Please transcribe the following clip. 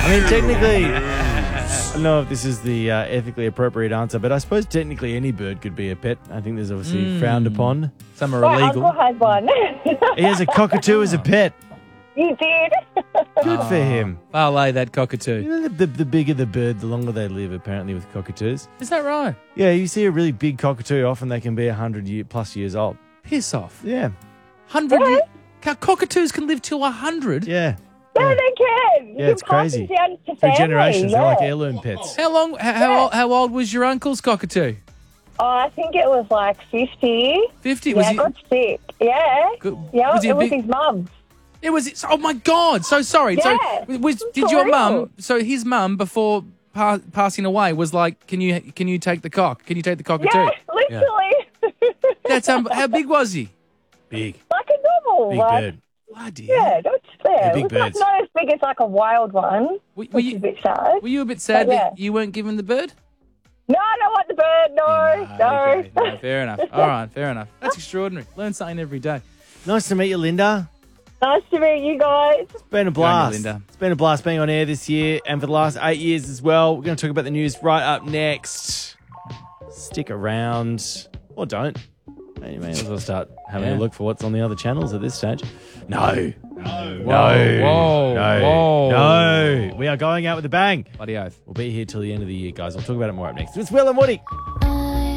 I mean, technically, I don't know if this is the ethically appropriate answer, but I suppose technically any bird could be a pet. I think there's obviously frowned upon. Some are My illegal. uncle has one. He has a cockatoo as a pet. You did. Good for him. Parlay that cockatoo. You know, the bigger the bird, the longer they live, apparently, with cockatoos. Is that right? Yeah, you see a really big cockatoo, often they can be 100+ years old. Piss off. Yeah. 100 years? Cockatoos can live till 100? Yeah. Yeah, they can. Yeah, it's crazy. Down to Through family, generations, they're yeah. like heirloom pets. How old was your uncle's cockatoo? Oh, I think it was like 50. 50? Yeah, Was he? got sick. Yeah. Good. Yeah, Was he a it was big- his mum. It was. Oh my God! So sorry. Yeah, So did for your real. mum? So his mum before passing away was like, "Can you take the cock? Can you take the cockatoo?" Yeah, literally. That's how big was he? Big. Like a normal. Big like, bird. Bloody Yeah, that's fair. They're big It was like, birds. not as big as like a wild one, which is a bit sad. Were you a bit sad But, yeah. that you weren't given the bird? No, I don't want the bird. No. Okay, no, fair enough. All right, fair enough. That's extraordinary. Learn something every day. Nice to meet you, Linda. Nice to meet you guys. It's been a Good on you, blast. Linda. It's been a blast being on air this year and for the last 8 years as well. We're going to talk about the news right up next. Stick around. Or don't. You may as well start having a look for what's on the other channels at this stage. No. Whoa, No. whoa. No. We are going out with a bang. Bloody oath. We'll be here till the end of the year, guys. I'll talk about it more up next. It's Will and Woody.